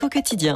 au quotidien.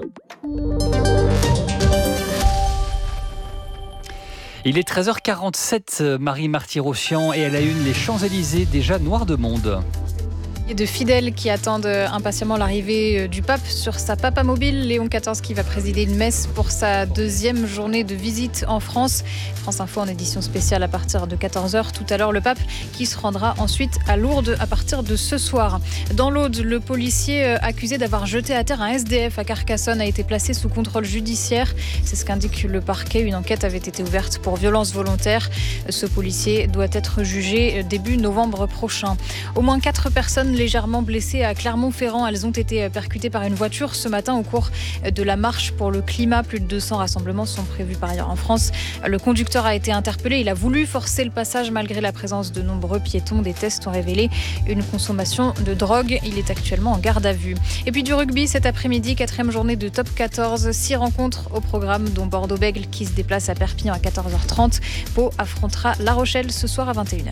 Il est 13h47, Marie Marty-Rossian, et à la une, les Champs-Élysées déjà noirs de monde. Il y a de fidèles qui attendent impatiemment l'arrivée du pape sur sa papamobile. Léon XIV qui va présider une messe pour sa deuxième journée de visite en France. France Info en édition spéciale à partir de 14h. Tout à l'heure, le pape qui se rendra ensuite à Lourdes à partir de ce soir. Dans l'Aude, le policier accusé d'avoir jeté à terre un SDF à Carcassonne a été placé sous contrôle judiciaire. C'est ce qu'indique le parquet. Une enquête avait été ouverte pour violence volontaire. Ce policier doit être jugé début novembre prochain. Au moins 4 personnes légèrement blessées à Clermont-Ferrand. Elles ont été percutées par une voiture ce matin au cours de la marche pour le climat. Plus de 200 rassemblements sont prévus par ailleurs en France. Le conducteur a été interpellé. Il a voulu forcer le passage malgré la présence de nombreux piétons. Des tests ont révélé une consommation de drogue. Il est actuellement en garde à vue. Et puis du rugby cet après-midi, 4e journée de top 14. 6 rencontres au programme, dont Bordeaux-Bègles qui se déplace à Perpignan à 14h30. Pau affrontera La Rochelle ce soir à 21h.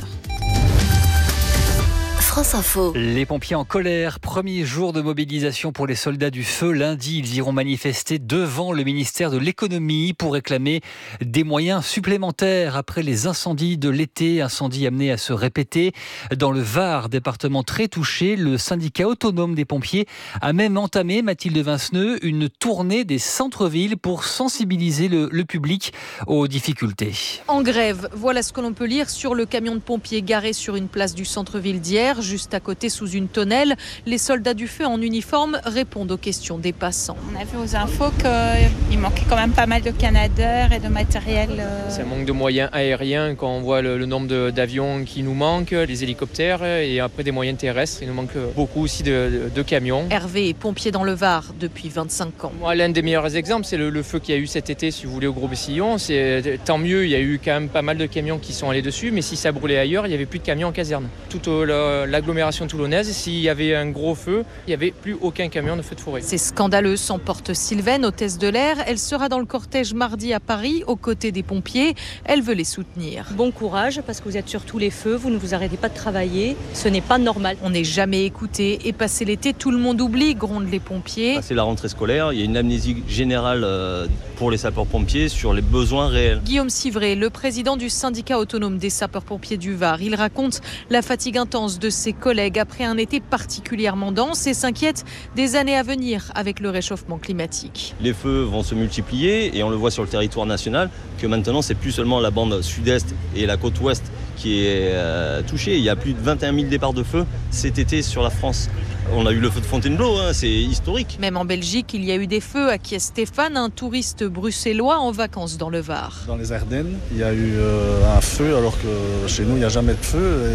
France Info. Les pompiers en colère. Premier jour de mobilisation pour les soldats du feu. Lundi, ils iront manifester devant le ministère de l'économie pour réclamer des moyens supplémentaires après les incendies de l'été. Incendies amenés à se répéter. Dans le Var, département très touché, le syndicat autonome des pompiers a même entamé, Mathilde Vinceneux, une tournée des centres-villes pour sensibiliser le public aux difficultés. En grève, voilà ce que l'on peut lire sur le camion de pompiers garé sur une place du centre-ville d'hier. Juste à côté, sous une tonnelle, les soldats du feu en uniforme répondent aux questions des passants. On a vu aux infos qu'il manquait quand même pas mal de canadeurs et de matériel. C'est un manque de moyens aériens quand on voit le nombre d'avions qui nous manquent, les hélicoptères et après des moyens terrestres. Il nous manque beaucoup aussi de camions. Hervé est pompier dans le Var depuis 25 ans. Moi, l'un des meilleurs exemples, c'est le feu qu'il y a eu cet été, si vous voulez, au Gros-Bessillon. C'est tant mieux, il y a eu quand même pas mal de camions qui sont allés dessus, mais si ça brûlait ailleurs, il n'y avait plus de camions en caserne. Toute l'agglomération toulonnaise, s'il y avait un gros feu, il n'y avait plus aucun camion de feu de forêt. C'est scandaleux, s'emporte Sylvaine, hôtesse de l'air. Elle sera dans le cortège mardi à Paris, aux côtés des pompiers. Elle veut les soutenir. Bon courage, parce que vous êtes sur tous les feux, vous ne vous arrêtez pas de travailler. Ce n'est pas normal. On n'est jamais écouté. Et passé l'été, tout le monde oublie, grondent les pompiers. C'est la rentrée scolaire, il y a une amnésie générale pour les sapeurs-pompiers sur les besoins réels. Guillaume Civray, le président du syndicat autonome des sapeurs-pompiers du Var, il raconte la fatigue intense de ses collègues après un été particulièrement dense et s'inquiète des années à venir avec le réchauffement climatique. Les feux vont se multiplier et on le voit sur le territoire national que maintenant c'est plus seulement la bande sud-est et la côte ouest qui est touchée. Il y a plus de 21 000 départs de feu cet été sur la France. On a eu le feu de Fontainebleau, c'est historique. Même en Belgique, il y a eu des feux à Kies-Stéphane, un touriste bruxellois en vacances dans le Var. Dans les Ardennes, il y a eu un feu alors que chez nous, il n'y a jamais de feu.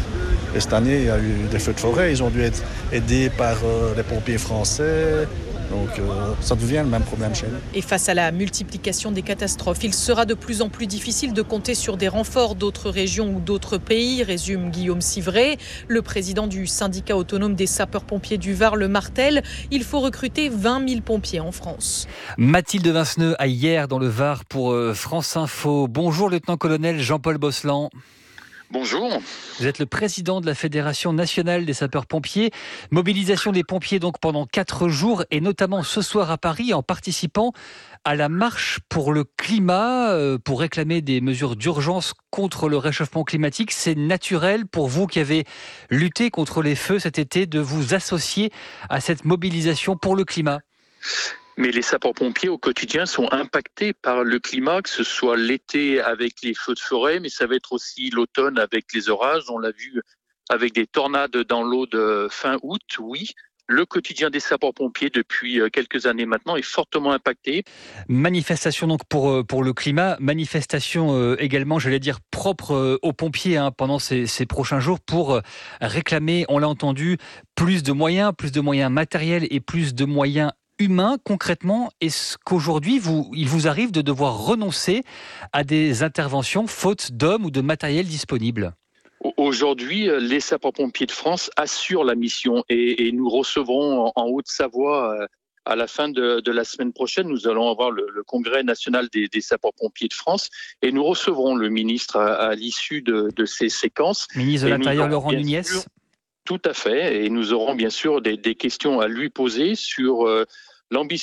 Et cette année, il y a eu des feux de forêt. Ils ont dû être aidés par les pompiers français. Donc ça devient le même problème chez nous. Et face à la multiplication des catastrophes, il sera de plus en plus difficile de compter sur des renforts d'autres régions ou d'autres pays, résume Guillaume Civray. Le président du syndicat autonome des sapeurs-pompiers du Var le martèle. Il faut recruter 20 000 pompiers en France. Mathilde Vinceneux à hier dans le Var pour France Info. Bonjour lieutenant-colonel Jean-Paul Bosselan. Bonjour. Vous êtes le président de la Fédération nationale des sapeurs-pompiers. Mobilisation des pompiers donc pendant 4 jours et notamment ce soir à Paris en participant à la marche pour le climat, pour réclamer des mesures d'urgence contre le réchauffement climatique. C'est naturel pour vous qui avez lutté contre les feux cet été de vous associer à cette mobilisation pour le climat. Mais les sapeurs-pompiers au quotidien sont impactés par le climat, que ce soit l'été avec les feux de forêt, mais ça va être aussi l'automne avec les orages. On l'a vu avec des tornades dans l'Aude fin août, oui. Le quotidien des sapeurs-pompiers depuis quelques années maintenant est fortement impacté. Manifestation donc pour le climat, manifestation également, j'allais dire, propre aux pompiers pendant ces prochains jours pour réclamer, on l'a entendu, plus de moyens matériels et plus de moyens humain. Concrètement, est-ce qu'aujourd'hui, il vous arrive de devoir renoncer à des interventions faute d'hommes ou de matériel disponible ? Aujourd'hui, les sapeurs-pompiers de France assurent la mission et nous recevrons en Haute-Savoie à la fin de la semaine prochaine. Nous allons avoir le congrès national des sapeurs-pompiers de France et nous recevrons le ministre à l'issue de ces séquences. Ministre de l'Intérieur Laurent Nunez. Tout à fait, et nous aurons bien sûr des questions à lui poser sur L'ambition